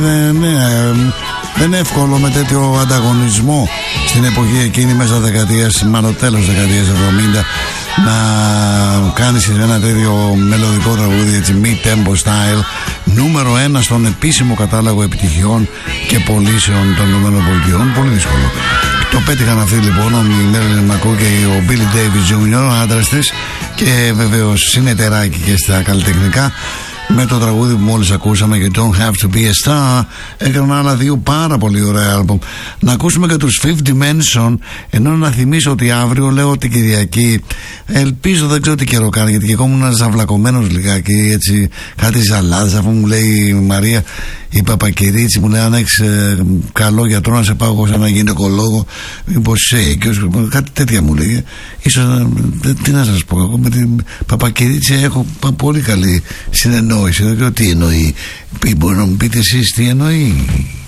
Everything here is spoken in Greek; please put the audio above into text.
Δεν είναι εύκολο με τέτοιο ανταγωνισμό στην εποχή εκείνη, μέσα δεκαετίας, μάλλον τέλος δεκαετίας 70, να κάνεις ένα τέτοιο μελωδικό τραγούδι, έτσι, mid-tempo style, νούμερο 1 στον επίσημο κατάλογο επιτυχιών και πωλήσεων των ΗΠΑ. Πολύ δύσκολο. Το πέτυχαν αυτοί λοιπόν, ο Marilyn Monroe και ο Billy Davis Jr., ο άντρας της, και βεβαίως συνεταιράκι και στα καλλιτεχνικά. Με το τραγούδι που μόλις ακούσαμε και Don't Have to Be a Star, έκαναν άλλα δύο πάρα πολύ ωραία άλμπομ. Να ακούσουμε και τους Fifth Dimension, ενώ να θυμίσω ότι αύριο, λέω την Κυριακή, ελπίζω, δεν ξέρω τι καιρό κάνει, γιατί και εγώ ήμουν ζαυλακωμένος λιγάκι, έτσι, κάτι ζαλάδες, αφού μου λέει η Μαρία, η Παπακυρίτσι, μου λέει αν έχεις καλό γιατρό να σε πάω εγώ σε ένα γυναικολόγο, μήπως κάτι τέτοια μου λέει. Ίσως, τι να σας πω, εγώ με την Παπακυρίτσι έχω πολύ καλή συνεννόηση. Δεν ξέρω τι εννοεί. Μπορεί να μου πείτε εσείς τι εννοεί.